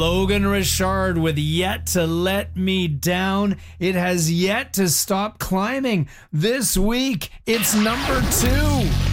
Logan Richard with Yet to Let Me Down. It has yet to stop climbing. This week, it's number 2.